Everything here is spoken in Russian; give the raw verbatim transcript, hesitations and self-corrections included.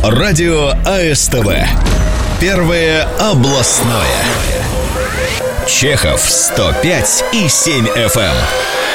Радио АСТВ. Первое областное. Чехов сто пять и семь эф эм.